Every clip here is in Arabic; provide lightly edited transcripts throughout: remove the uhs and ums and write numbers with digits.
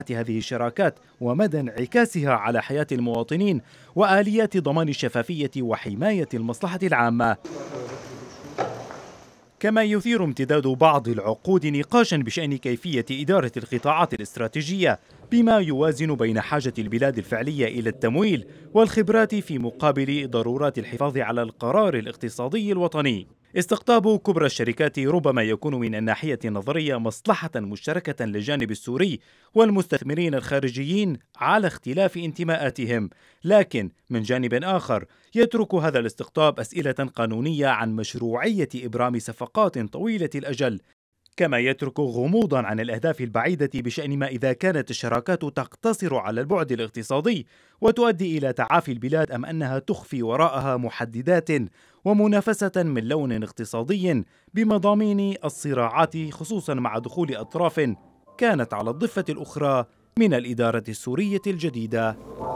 هذه الشراكات ومدى انعكاسها على حياة المواطنين وآليات ضمان الشفافية وحماية المصلحة العامة. كما يثير امتداد بعض العقود نقاشا بشأن كيفية إدارة القطاعات الاستراتيجية بما يوازن بين حاجة البلاد الفعلية إلى التمويل والخبرات في مقابل ضرورات الحفاظ على القرار الاقتصادي الوطني. استقطاب كبرى الشركات ربما يكون من الناحية النظرية مصلحة مشتركة للجانب السوري والمستثمرين الخارجيين على اختلاف انتماءاتهم، لكن من جانب آخر يترك هذا الاستقطاب أسئلة قانونية عن مشروعية إبرام صفقات طويلة الأجل، كما يترك غموضا عن الأهداف البعيدة بشأن ما إذا كانت الشراكات تقتصر على البعد الاقتصادي وتؤدي إلى تعافي البلاد أم أنها تخفي وراءها محددات ومنافسة من لون اقتصادي بمضامين الصراعات، خصوصا مع دخول أطراف كانت على الضفة الأخرى من الإدارة السورية الجديدة.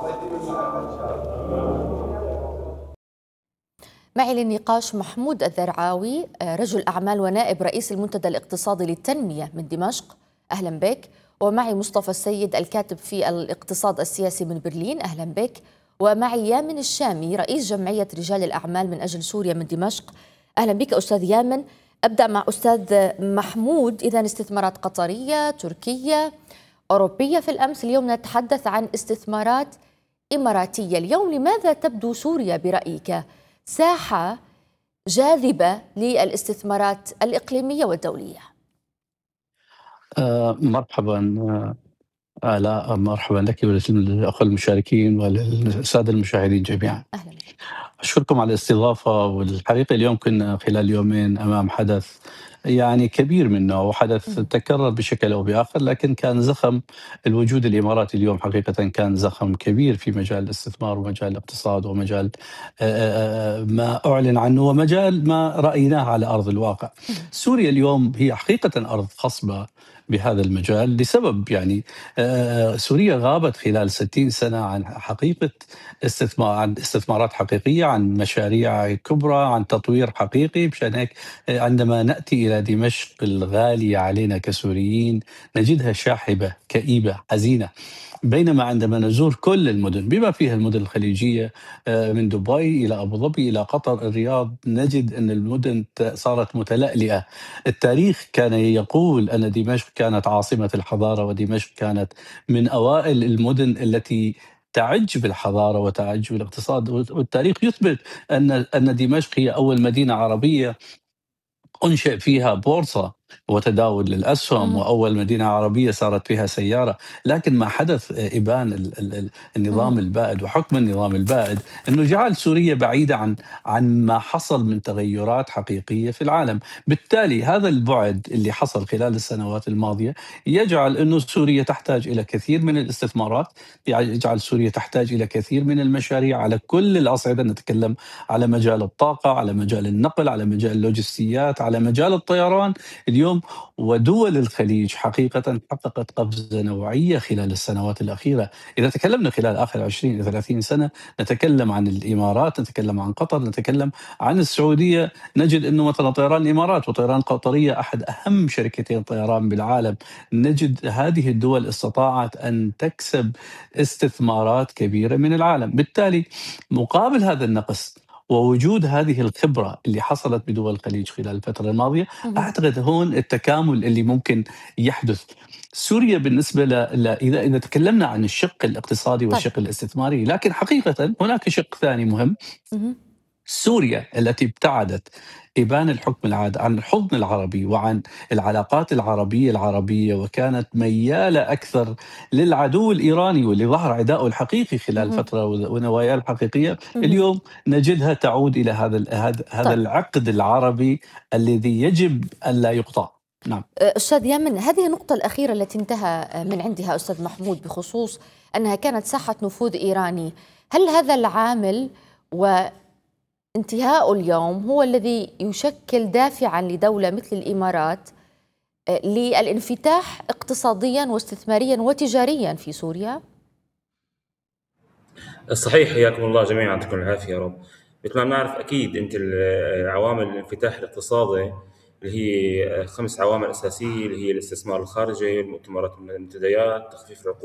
معي للنقاش محمود الذرعاوي، رجل أعمال ونائب رئيس المنتدى الاقتصادي للتنمية من دمشق، أهلا بك. ومعي مصطفى السيد الكاتب في الاقتصاد السياسي من برلين، أهلا بك. ومعي يامن الشامي رئيس جمعية رجال الأعمال من أجل سوريا من دمشق، أهلا بك أستاذ يامن. أبدأ مع أستاذ محمود. إذا استثمارات قطرية، تركية، أوروبية في الأمس، اليوم نتحدث عن استثمارات إماراتية. اليوم لماذا تبدو سوريا برأيك ساحة جاذبة للاستثمارات الإقليمية والدولية؟ مرحبا آلاء، مرحبا لك وللأخوة المشاركين وللسادة المشاهدين جميعا. أهلا. أشكركم على الاستضافة. والحقيقة اليوم كنا خلال يومين أمام حدث يعني كبير منه، وحدث تكرر بشكل أو بآخر، لكن كان زخم الوجود الإماراتي اليوم حقيقة كان زخم كبير في مجال الاستثمار ومجال الاقتصاد ومجال ما أعلن عنه ومجال ما رأيناه على أرض الواقع. سوريا اليوم هي حقيقة أرض خصبة بهذا المجال لسبب يعني سوريا غابت خلال 60 سنة عن حقيقة عن استثمارات حقيقية، عن مشاريع كبرى، عن تطوير حقيقي. مشان هيك عندما نأتي إلى دمشق الغالية علينا كسوريين نجدها شاحبة كئيبة حزينة، بينما عندما نزور كل المدن بما فيها المدن الخليجية من دبي إلى أبو ظبي إلى قطر الرياض، نجد أن المدن صارت متلألئة. التاريخ كان يقول أن دمشق كانت عاصمة الحضارة، ودمشق كانت من أوائل المدن التي تعج بالحضارة وتعج بالاقتصاد، والتاريخ يثبت أن دمشق هي أول مدينة عربية أنشئ فيها بورصة وتداول للأسهم، وأول مدينة عربية صارت فيها سيارة. لكن ما حدث إبان النظام البائد وحكم النظام البائد أنه جعل سوريا بعيدة عن ما حصل من تغيرات حقيقية في العالم. بالتالي هذا البعد اللي حصل خلال السنوات الماضية يجعل أنه سوريا تحتاج إلى كثير من الاستثمارات، يجعل سوريا تحتاج إلى كثير من المشاريع على كل الأصعدة. نتكلم على مجال الطاقة، على مجال النقل، على مجال اللوجستيات، على مجال الطيران اليوم. ودول الخليج حقيقة حققت قفزة نوعية خلال السنوات الأخيرة. إذا تكلمنا خلال آخر 20 إلى 30 سنة نتكلم عن الإمارات، نتكلم عن قطر، نتكلم عن السعودية، نجد أنه مثلا طيران الإمارات وطيران قطرية أحد أهم شركتين طيران بالعالم. نجد هذه الدول استطاعت أن تكسب استثمارات كبيرة من العالم. بالتالي مقابل هذا النقص ووجود هذه الخبرة اللي حصلت بدول الخليج خلال الفترة الماضية، أعتقد هون التكامل اللي ممكن يحدث. سوريا بالنسبة إذا تكلمنا عن الشق الاقتصادي والشق الاستثماري، لكن حقيقة هناك شق ثاني مهم. سوريا التي ابتعدت إبان الحكم عن الحضن العربي وعن العلاقات العربية وكانت ميالة أكثر للعدو الإيراني واللي ظهر عداؤه الحقيقي خلال فترة ونواياه الحقيقية، اليوم نجدها تعود إلى هذا العقد العربي الذي يجب أن لا يقطع. نعم. أستاذ يامن، هذه النقطة الأخيرة التي انتهى من عندها أستاذ محمود بخصوص أنها كانت ساحة نفوذ إيراني، هل هذا العامل وانتهاء اليوم هو الذي يشكل دافعا لدولة مثل الإمارات للانفتاح اقتصاديا واستثماريا وتجاريا في سوريا؟ صحيح، حياكم الله جميعا، يعطيكم العافية يا رب. مثل ما بنعرف أكيد أنت عوامل الانفتاح الاقتصادي اللي هي 5 عوامل أساسية، اللي هي الاستثمار الخارجي، المؤتمرات، المنتديات، تخفيف العقوبات.